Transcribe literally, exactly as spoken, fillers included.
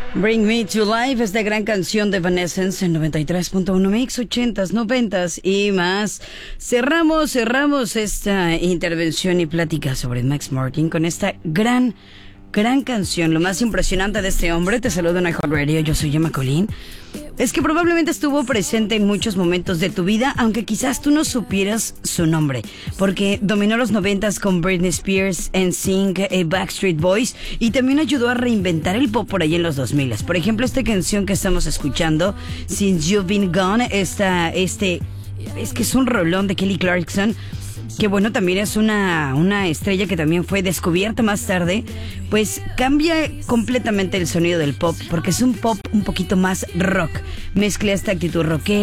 Bring Me to Life, esta gran canción de Evanescence en noventa y tres punto uno Mix, ochentas, noventas y más. Cerramos, cerramos esta intervención y plática sobre Max Martin con esta gran, gran canción. Lo más impresionante de este hombre, te saludo en iHeartRadio, yo soy Gemma Colín, es que probablemente estuvo presente en muchos momentos de tu vida, aunque quizás tú no supieras su nombre, porque dominó los noventas con Britney Spears, N Sync, eh, Backstreet Boys, y también ayudó a reinventar el pop por ahí en los dos mil. Por ejemplo, esta canción que estamos escuchando, Since You've Been Gone, esta, este, es que es un rolón de Kelly Clarkson, que bueno, también es una, una estrella que también fue descubierta más tarde. Pues cambia completamente el sonido del pop, porque es un pop un poquito más rock, mezcla esta actitud rockera